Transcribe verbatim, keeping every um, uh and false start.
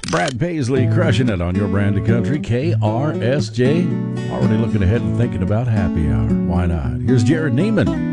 Brad Paisley crushing it on your brand of country, K R S J. Already looking ahead and thinking about happy hour. Why not? Here's Jared Neiman.